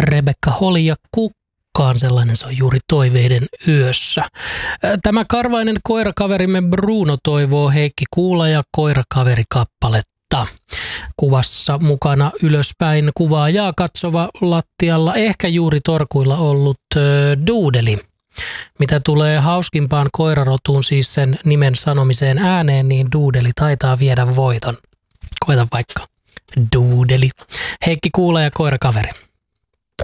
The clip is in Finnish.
Rebekka Holi ja Kukkaan, sellainen se on juuri Toiveiden yössä. Tämä karvainen koirakaverimme Bruno toivoo Heikki Kuula ja koirakaveri-kappaletta. Kuvassa mukana ylöspäin kuvaajaa katsova lattialla, ehkä juuri torkuilla ollut duudeli. Mitä tulee hauskimpaan koirarotuun, siis sen nimen sanomiseen ääneen, niin duudeli taitaa viedä voiton. Koita vaikka. Duudeli. Heikki Kuula ja koirakaveri.